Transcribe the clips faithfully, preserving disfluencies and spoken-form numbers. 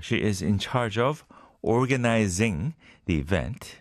She is in charge of organizing the event.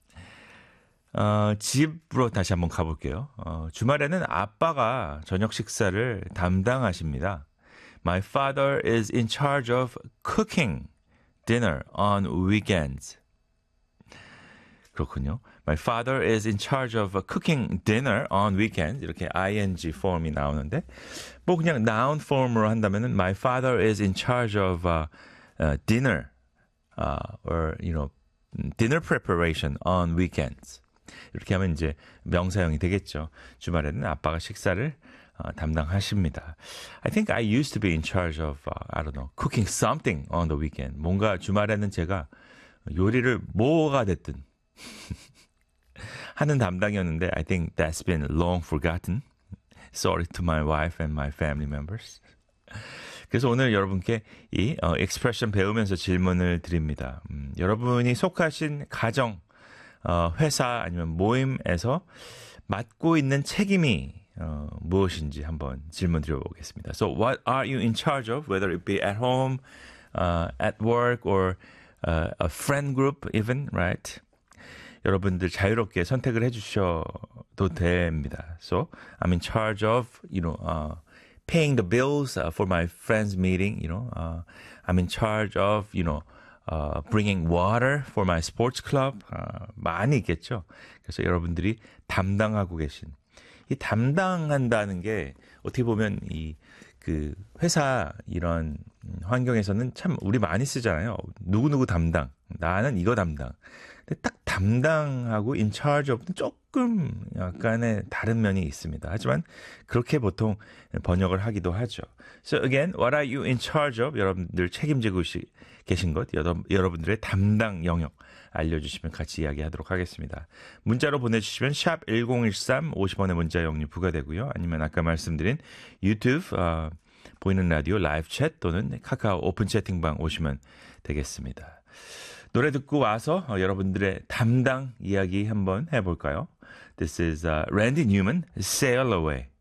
어, 집으로 다시 한번 가볼게요. 어, 주말에는 아빠가 저녁 식사를 담당하십니다. My father is in charge of cooking dinner on weekends. 그렇군요. My father is in charge of cooking dinner on weekends. 이렇게 ing 폼이 나오는데 뭐 그냥 noun 폼으로 한다면은 My father is in charge of uh, uh, dinner uh, or you know dinner preparation on weekends. 이렇게 하면 이제 명사형이 되겠죠. 주말에는 아빠가 식사를 어, 담당하십니다. I think I used to be in charge of uh, I don't know cooking something on the weekend. 뭔가 주말에는 제가 요리를 뭐가 됐든 하는 담당이었는데 I think that's been long forgotten. Sorry to my wife and my family members. 그래서 오늘 여러분께 이 어, expression 배우면서 질문을 드립니다. 음, 여러분이 속하신 가정, 어, 회사 아니면 모임에서 맡고 있는 책임이 어, 무엇인지 한번 질문 드려보겠습니다. So what are you in charge of? Whether it be at home, uh, at work, or uh, a friend group even, right? 여러분들 자유롭게 선택을 해주셔도 됩니다. So I'm in charge of, you know, uh, paying the bills uh, for my friends meeting. You know, uh, I'm in charge of, you know, uh, bringing water for my sports club. Uh, 많이 있겠죠. 그래서 여러분들이 담당하고 계신 이 담당한다는 게 어떻게 보면 이 그 회사 이런 환경에서는 참 우리 많이 쓰잖아요. 누구누구 담당. 나는 이거 담당. 근데 딱 담당하고 in charge of는 조금 약간의 다른 면이 있습니다. 하지만 그렇게 보통 번역을 하기도 하죠. So again, what are you in charge of? 여러분들 책임지고 계신 것, 여러분들의 담당 영역 알려주시면 같이 이야기하도록 하겠습니다. 문자로 보내주시면 샵 일공일삼 오십 원의 문자 영유 부과되고요. 아니면 아까 말씀드린 유튜브 어, 보이는 라디오 라이브 챗 또는 카카오 오픈 채팅방 오시면 되겠습니다. 노래 듣고 와서 어, 여러분들의 담당 이야기 한번 해볼까요? This is uh, Randy Newman, Sail Away.